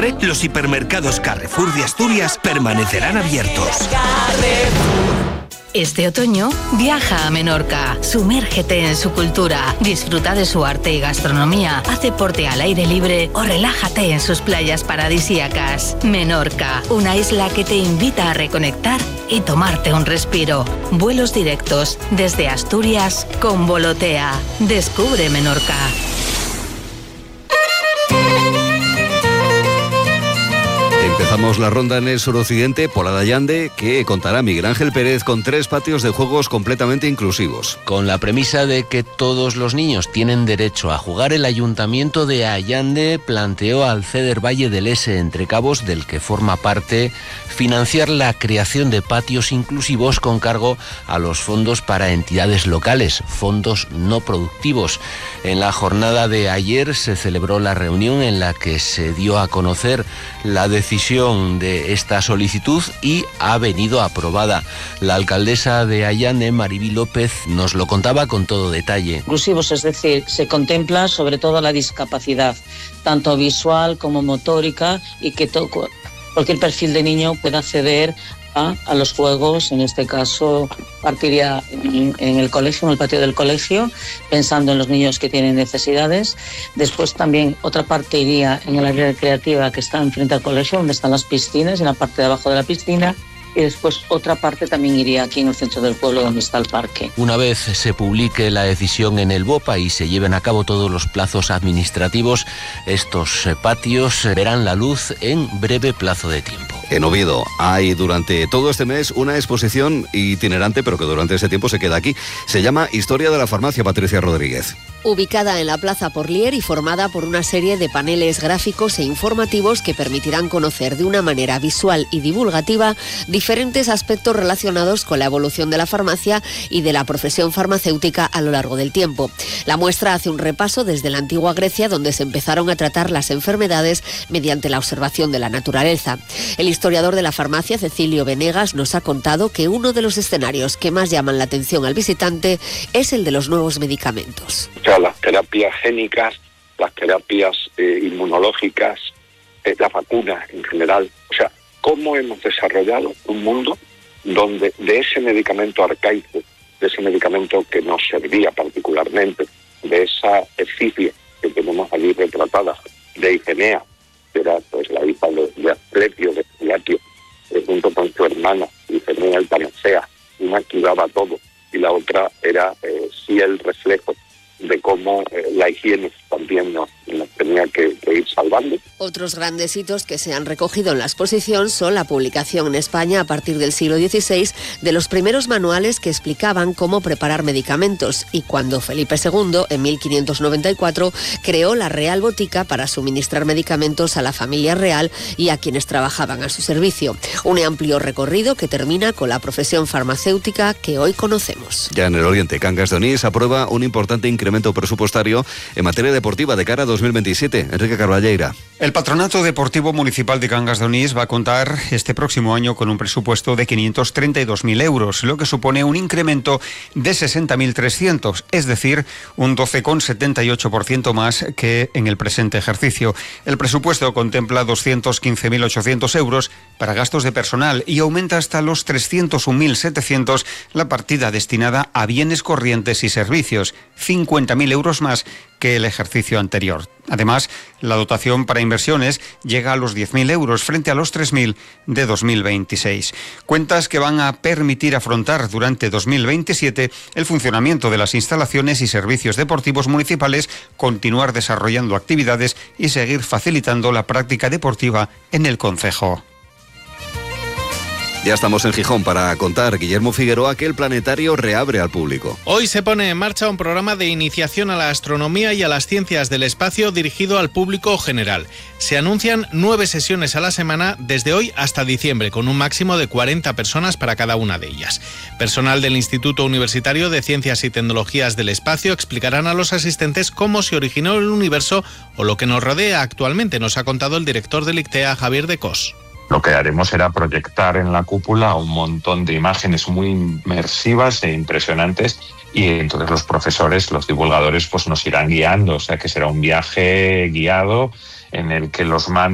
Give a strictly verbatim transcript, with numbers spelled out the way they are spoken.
octubre, los hipermercados Carrefour de Asturias permanecerán abiertos. Este otoño, viaja a Menorca, sumérgete en su cultura, disfruta de su arte y gastronomía, haz deporte al aire libre o relájate en sus playas paradisíacas. Menorca, una isla que te invita a reconectar y tomarte un respiro. Vuelos directos desde Asturias con Volotea. Descubre Menorca. Empezamos la ronda en el suroccidente, Pola de Allande, que contará Miguel Ángel Pérez con tres patios de juegos completamente inclusivos. Con la premisa de que todos los niños tienen derecho a jugar, el Ayuntamiento de Allande planteó al Ceder Valle del Ese, entre Cabos, del que forma parte, financiar la creación de patios inclusivos con cargo a los fondos para entidades locales, fondos no productivos. En la jornada de ayer se celebró la reunión en la que se dio a conocer la decisión de esta solicitud y ha venido aprobada. La alcaldesa de Allande, Mariví López, nos lo contaba con todo detalle. Inclusivos, es decir, se contempla sobre todo la discapacidad, tanto visual como motórica, y que to- cualquier perfil de niño pueda acceder a, a los juegos. En este caso partiría en, en el colegio, en el patio del colegio, pensando en los niños que tienen necesidades. Después también otra parte iría en el área recreativa que está enfrente al colegio, donde están las piscinas, en la parte de abajo de la piscina. Y después otra parte también iría aquí en el centro del pueblo, donde está el parque. Una vez se publique la decisión en el BOPA y se lleven a cabo todos los plazos administrativos, estos patios verán la luz en breve plazo de tiempo. En Oviedo hay durante todo este mes una exposición itinerante, pero que durante ese tiempo se queda aquí. Se llama Historia de la Farmacia, Patricia Rodríguez. Ubicada en la Plaza Porlier y formada por una serie de paneles gráficos e informativos que permitirán conocer de una manera visual y divulgativa diferentes aspectos relacionados con la evolución de la farmacia y de la profesión farmacéutica a lo largo del tiempo. La muestra hace un repaso desde la antigua Grecia, donde se empezaron a tratar las enfermedades mediante la observación de la naturaleza. El historiador de la farmacia, Cecilio Venegas, nos ha contado que uno de los escenarios que más llaman la atención al visitante es el de los nuevos medicamentos. O sea, las terapias génicas, las terapias eh, inmunológicas, eh, las vacunas en general. O sea, cómo hemos desarrollado un mundo donde de ese medicamento arcaico, de ese medicamento que nos servía particularmente, de esa efigie que tenemos allí retratada, de Ifenea, que era pues la hija de, de Asclepio, de Esculatio, eh, junto con su hermana, Ifenea el Panacea, una que daba todo, y la otra era eh, sí el reflejo de cómo eh, la higiene también nos, nos tenía que, que ir salvando. Otros grandes hitos que se han recogido en la exposición son la publicación en España a partir del siglo dieciséis de los primeros manuales que explicaban cómo preparar medicamentos, y cuando Felipe segundo, en mil quinientos noventa y cuatro, creó la Real Botica para suministrar medicamentos a la familia real y a quienes trabajaban a su servicio. Un amplio recorrido que termina con la profesión farmacéutica que hoy conocemos. Ya en el Oriente, Cangas de Onís aprueba un importante incremento presupuestario en materia deportiva de cara a dos mil veintisiete. Enrique Carballeira. El Patronato Deportivo Municipal de Cangas de Onís va a contar este próximo año con un presupuesto de quinientos treinta y dos mil euros, lo que supone un incremento de sesenta mil trescientos, es decir, un doce coma setenta y ocho por ciento más que en el presente ejercicio. El presupuesto contempla doscientos quince mil ochocientos euros para gastos de personal y aumenta hasta los trescientos un mil setecientos la partida destinada a bienes corrientes y servicios, cincuenta mil euros más que el ejercicio anterior. Además, la dotación para inversiones llega a los diez mil euros frente a los tres mil de dos mil veintiséis. Cuentas que van a permitir afrontar durante dos mil veintisiete el funcionamiento de las instalaciones y servicios deportivos municipales, continuar desarrollando actividades y seguir facilitando la práctica deportiva en el concejo. Ya estamos en Gijón para contar, Guillermo Figueroa, que el planetario reabre al público. Hoy se pone en marcha un programa de iniciación a la astronomía y a las ciencias del espacio dirigido al público general. Se anuncian nueve sesiones a la semana desde hoy hasta diciembre, con un máximo de cuarenta personas para cada una de ellas. Personal del Instituto Universitario de Ciencias y Tecnologías del Espacio explicarán a los asistentes cómo se originó el universo o lo que nos rodea actualmente, nos ha contado el director del ICTEA, Javier de Cos. Lo que haremos será proyectar en la cúpula un montón de imágenes muy inmersivas e impresionantes, y entonces los profesores, los divulgadores, pues nos irán guiando, o sea que será un viaje guiado en el que los mandos